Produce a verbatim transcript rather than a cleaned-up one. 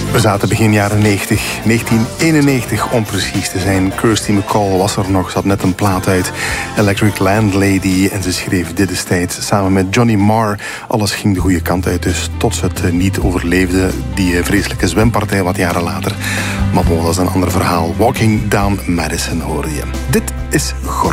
We zaten begin jaren negentig, negentien eenennegentig om precies te zijn. Kirsty MacColl was er nog, zat net een plaat uit, Electric Landlady, en ze schreef Dit is Tijd samen met Johnny Marr. Alles ging de goede kant uit, dus tot ze het niet overleefde, die vreselijke zwempartij wat jaren later. Maar bon, dat is een ander verhaal. Walking Down Madison hoorde je. Dit is Gordon.